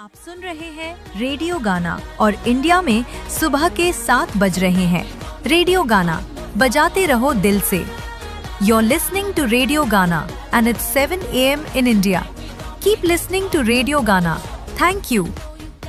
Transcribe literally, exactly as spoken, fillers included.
आप सुन रहे हैं रेडियो गाना और इंडिया में सुबह के सात बज रहे हैं। रेडियो गाना बजाते रहो दिल से। You're listening to Radio Gana and it's seven a m in India. Keep listening to Radio Gana. Thank you.